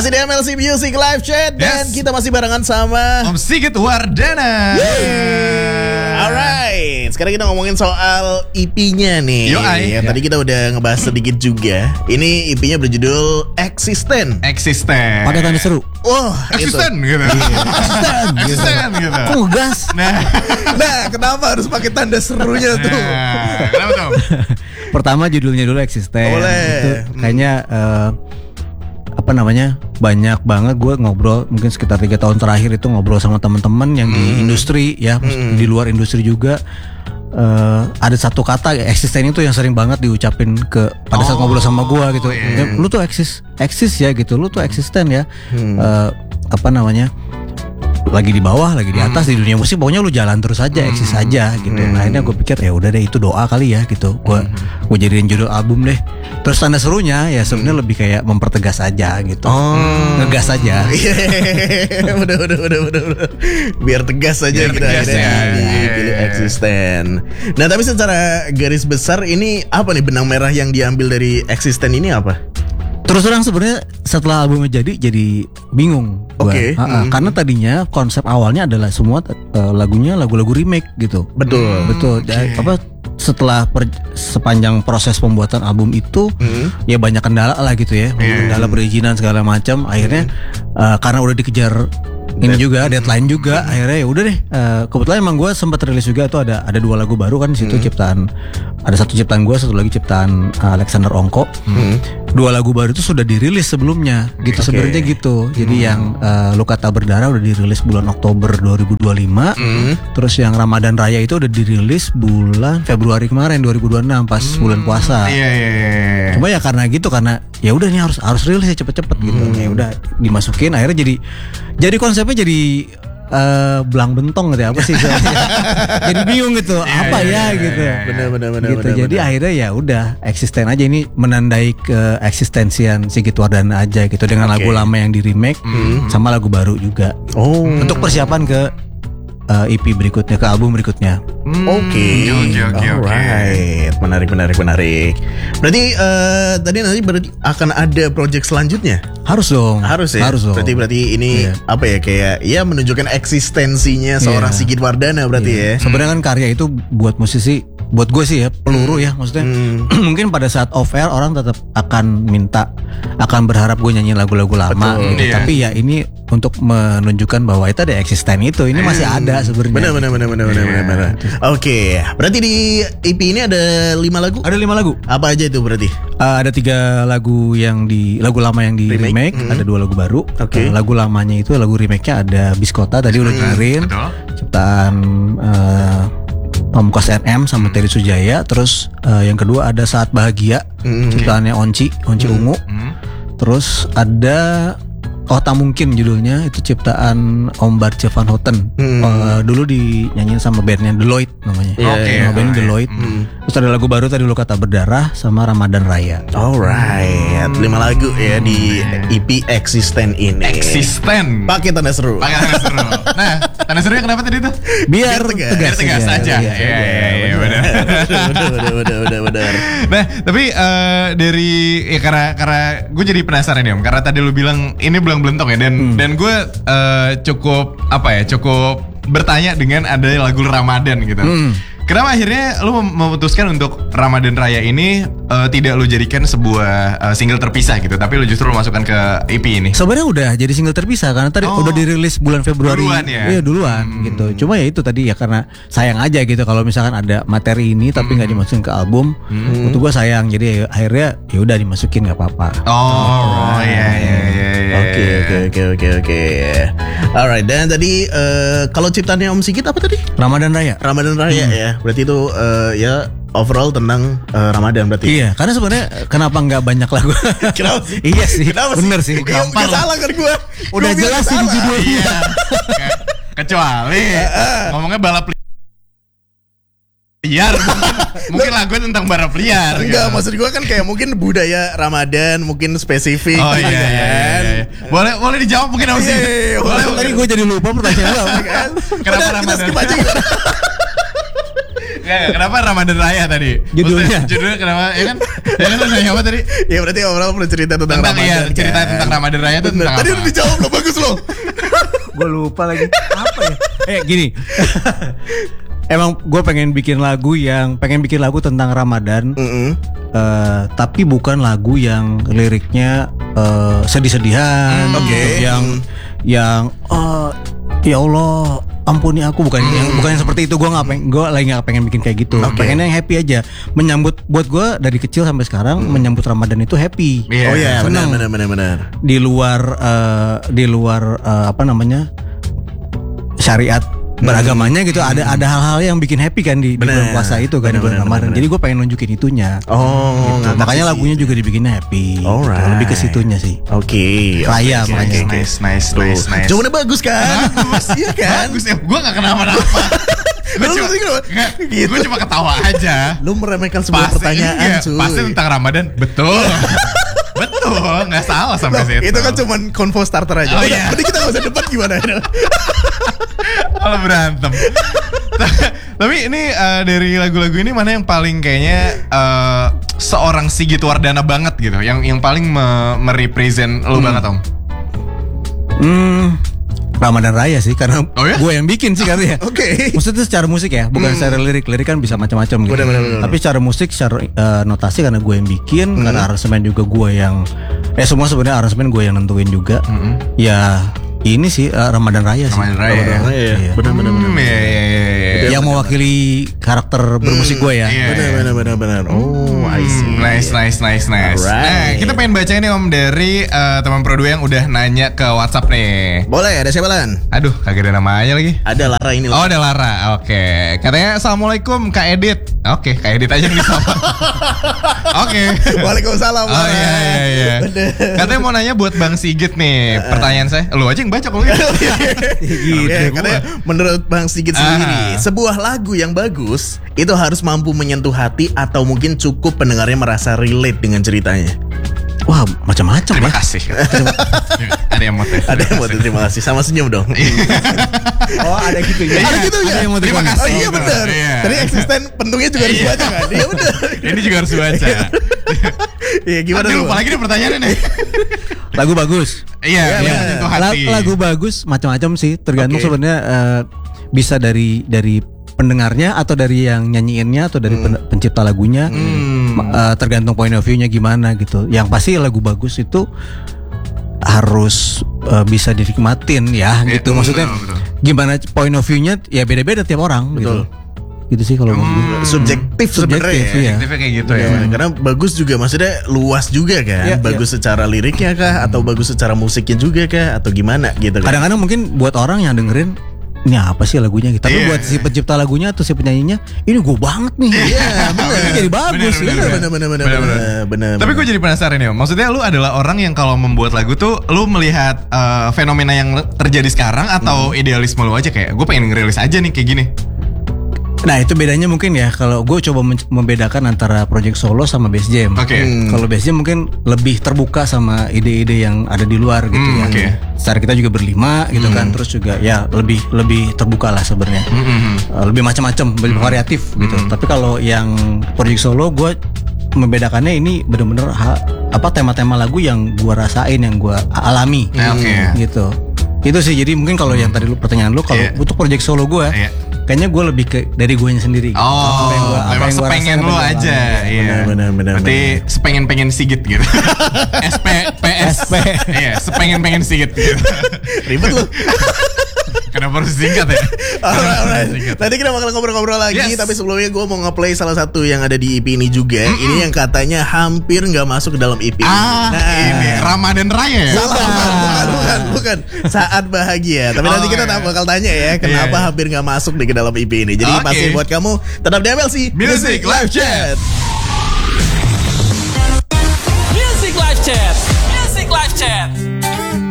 Masih di MLC Music Live Chat. Dan kita masih barengan sama Om Sigit Wardana. Alright, sekarang kita ngomongin soal EP-nya nih. Tadi kita udah ngebahas sedikit juga. Ini EP-nya berjudul Eksisten. Pakai tanda seru. Wah, Eksisten gitu. Eksisten gitu. Kok gas? Nah, kenapa harus pakai tanda serunya tuh? Kenapa tuh? Pertama judulnya dulu Eksisten. Boleh. Itu kayaknya banyak banget gue ngobrol, mungkin sekitar 3 tahun terakhir itu ngobrol sama teman-teman yang di industri ya, di luar industri juga. Ada satu kata eksisten itu yang sering banget diucapin pada saat ngobrol sama gue gitu. Lu tuh eksis ya gitu, lu tuh eksisten ya. Lagi di bawah, lagi di atas di dunia musik, pokoknya lu jalan terus aja, eksis aja gitu. Nah akhirnya gue pikir ya udah deh, itu doa kali ya gitu. Gue jadiin judul album deh. Terus tanda serunya ya sebenarnya lebih kayak mempertegas aja gitu. Ngegas aja. Udah. Biar tegas aja gitu akhirnya pilih Eksisten. Nah tapi secara garis besar ini apa nih benang merah yang diambil dari Eksisten ini apa? Terus terang sebenarnya setelah albumnya jadi bingung gua. Karena tadinya konsep awalnya adalah semua lagunya lagu-lagu remake gitu. Betul. Setelah sepanjang proses pembuatan album itu ya banyak kendala lah gitu ya. Kendala perizinan segala macam. Akhirnya karena udah dikejar ini juga deadline juga, akhirnya ya udah deh. Kebetulan emang gue sempat rilis juga tuh ada 2 lagu baru kan di situ, ciptaan, ada satu ciptaan gue, satu lagi ciptaan Alexander Ongko. 2 lagu baru itu sudah dirilis sebelumnya gitu sebenarnya gitu. Jadi yang Luka Tak Berdarah udah dirilis bulan Oktober 2025. Terus yang Ramadan Raya itu udah dirilis bulan Februari kemarin 2026 pas bulan puasa. Cuma ya karena ya udah nih harus rilis ya cepet-cepet gitu. Ya udah dimasukin, akhirnya jadi konsepnya jadi belang bentong gitu ya, apa sih jadi bingung gitu apa ya gitu. Benar. Gitu. Jadi akhirnya ya udah Eksisten aja, ini menandai ke eksistensian Sigit Wardana aja gitu, dengan lagu lama yang di remake sama lagu baru juga. Untuk persiapan ke EP berikutnya, ke album berikutnya. Oke. Alright. Menarik. Berarti nanti akan ada project selanjutnya? Harus dong. Harus ya. Berarti ini apa ya, kayak ya menunjukkan eksistensinya seorang Sigit Wardana berarti ya. Sebenarnya kan karya itu buat musisi, buat gue sih ya peluru ya, maksudnya mungkin pada saat off air orang tetap akan berharap gue nyanyi lagu-lagu lama gitu. Tapi ya ini untuk menunjukkan bahwa itu ada eksisten itu, ini masih ada sebenarnya. Benar. Oke, berarti di EP ini ada 5 lagu? Ada 5 lagu. Apa aja itu berarti? Ada 3 lagu lagu lama yang di remake, ada 2 lagu baru. Lagu lamanya itu, lagu remake-nya ada Biskota tadi udah dengerin, ciptaan Pamungkas NM sama Terry Sujaya. Terus yang kedua ada Saat Bahagia, ciptaannya Onci Ungu. Terus ada Tak Mungkin judulnya, itu ciptaan Om Barce Van Houten. Dulu dinyanyiin sama bandnya Deloitte namanya. Bandnya Deloitte. Terus ada lagu baru tadi Luka Tak Berdarah sama Ramadan Raya. Alright, 5 lagu ya di EP Eksisten ini. Eksisten. Pakai tanda seru. Nah, tanda serunya kenapa tadi tuh? Biar tegas aja. Iya, benar. Nah, tapi dari karena gue jadi penasaran ya, Om. Karena tadi lu bilang ini belang belentong ya, dan gue cukup bertanya dengan ada lagu Ramadan gitu. Kenapa akhirnya lu memutuskan untuk Ramadan Raya ini tidak lu jadikan sebuah single terpisah gitu, tapi lu justru masukkan ke EP ini? Sebenarnya udah jadi single terpisah karena tadi udah dirilis bulan Februari. Duluan gitu. Cuma ya itu tadi ya, karena sayang aja gitu kalau misalkan ada materi ini tapi nggak dimasukin ke album. Untuk gue sayang, jadi akhirnya ya udah dimasukin, nggak apa-apa. Oke. Alright, dan tadi kalau ciptaannya Om Sigit apa tadi? Ramadan Raya Ya. Berarti itu ya overall tentang Ramadan berarti. Iya, karena sebenarnya kenapa nggak banyak lagu? Kenapa sih? Iya sih, bener sih. Gak salah kan gue. Udah jelas sih di judulnya. Kecuali ngomongnya balap liar, mungkin lagu tentang balap liar. Enggak, maksud gue kan kayak mungkin budaya Ramadan mungkin spesifik. Iya. Boleh dijawab mungkin apa sih? Tadi gue jadi lupa pertanyaan lo. Kenapa Ramadan? Kita skip aja. Kenapa Ramadan Raya tadi? Judulnya. Judulnya kenapa? Ya kan lu nanya apa tadi? Ya berarti orang perlu cerita tentang Ramadan. Iya, cerita kan? tentang Ramadan Raya itu tentang Tadi apa? udah dijawab loh, bagus loh. Gue lupa lagi. Apa ya? Gini. Emang gue pengen bikin lagu tentang Ramadan. Tapi bukan lagu yang liriknya sedih-sedihan. Oke. Yang ya Allah ampuni aku, bukan yang seperti itu. Gue lagi nggak pengen bikin kayak gitu. Pengennya yang happy aja. Menyambut, buat gue dari kecil sampai sekarang menyambut Ramadan itu happy. Oh iya, Senang. benar. Di luar apa namanya, syariat beragamanya gitu, ada hal-hal yang bikin happy kan di bulan puasa itu kan, di bulan Ramadan. Jadi gue pengen nunjukin itunya. Gitu. Makanya lagunya juga dibikinnya happy. Alright. Lebih ke situnya sih. Oke. Raya makanya. Nice. Jawabannya bagus kan? Iya kan? Bagus ya. Gue gak kenapa-napa. Gue cuma ketawa aja. Lu meremehkan sebuah pertanyaan, cuy. Pasti tentang Ramadan. Betul. Betul, nggak salah sampai situ. Itu kan cuma convo starter aja. Oh, iya. Berarti kita nggak usah debat gimana? Malah berantem. Tapi ini dari lagu-lagu ini mana yang paling kayaknya seorang Sigit Wardana banget gitu, yang paling merepresent lu banget, Om? Ramadan Raya sih, karena gue yang bikin sih karena ya. Oke. Maksudnya secara musik ya, bukan secara lirik kan bisa macam-macam gitu. Bener. Tapi secara musik, secara notasi karena gue yang bikin, karena aransemen juga gue yang, semua sebenarnya aransemen gue yang nentuin juga. Ya ini sih Ramadan Raya sih. Ramadan Raya. Iya. Benar. Iya. Yang mewakili karakter bermusik gue ya. Benar. Oh, I see. Nice. Alright. Nah, kita pengen baca ini Om dari teman Pro 2 yang udah nanya ke WhatsApp nih. Boleh, ada siapa Lan? Aduh, kagak ada namanya lagi. Ada Lara ini. Oh, ada Lara. Oke. Katanya Assalamualaikum Kak Edit. Oke, Kak Edit aja yang disapa. Oke. Waalaikumsalam. Oh iya. Katanya mau nanya buat Bang Sigit nih. Pertanyaan saya, lu aja yang baca kalau gitu. Katanya menurut Bang Sigit sendiri, sebuah lagu yang bagus itu harus mampu menyentuh hati atau mungkin cukup pendengarnya merasa relate dengan ceritanya. Wah, macam-macam. Terima kasih. Ada yang mau terima kasih. Sama senyum dong. Oh, ada gitu ya. Ada gitu ya. Terima kasih. Oh iya benar. Tadi eksisten pentungnya juga harus baca kan? Iya benar. Ini juga harus baca. Iya gimana tuh? Lupa lagi nih pertanyaannya nih. Lagu bagus. Iya, menyentuh hati. Lagu bagus macam-macam sih, tergantung sebenarnya bisa dari pendengarnya atau dari yang nyanyiinnya atau dari pencipta lagunya. Tergantung point of view-nya gimana gitu. Yang pasti lagu bagus itu harus bisa dinikmatin ya gitu. Maksudnya gimana point of view-nya ya beda-beda tiap orang gitu. Gitu sih kalau subjektif sebenarnya ya. Subjektifnya kayak gitu ya. Karena bagus juga maksudnya luas juga kan. Bagus secara liriknya kah atau bagus secara musiknya juga kah atau gimana gitu kan. Kadang-kadang mungkin buat orang yang dengerin ini apa sih lagunya gitu. Tapi buat si pencipta lagunya atau si penyanyinya, ini gue banget nih. Iya, benar. Ini jadi bagus. Benar. Tapi gue jadi penasaran ya, maksudnya lu adalah orang yang kalau membuat lagu tuh lu melihat fenomena yang terjadi sekarang atau idealisme lu aja kayak gue pengen ngerilis aja nih kayak gini. Nah itu bedanya mungkin ya, kalau gue coba membedakan antara project solo sama Bass Jam. Kalau Bass Jam mungkin lebih terbuka sama ide-ide yang ada di luar gitu ya. Secara kita juga berlima gitu kan, terus juga ya lebih terbuka lah sebenarnya. Lebih macam-macam, lebih variatif gitu. Tapi kalau yang project solo gue membedakannya ini bener-bener tema-tema lagu yang gue rasain, yang gue alami gitu. Itu sih, jadi mungkin kalau yang tadi lu pertanyaan lu, kalau untuk project solo gue kayaknya gue lebih ke dari gue sendiri gitu. Memang sepengen lu aja. Iya. Benar. Berarti sepengen Sigit gitu. SP. Iya, sepengen Sigit gitu. Ribet lu. Kenapa harus singkat ya? Alright. Nanti kita bakal ngobrol-ngobrol lagi. Tapi sebelumnya gue mau nge-play salah satu yang ada di EP ini juga. Ini yang katanya hampir gak masuk ke dalam EP. Ini Ramadan Raya ya? Salah, bukan. Saat Bahagia. Tapi nanti kita bakal tanya ya, kenapa hampir gak masuk di ke dalam EP ini. Jadi pasti buat kamu tetap di MLC Music Live Chat.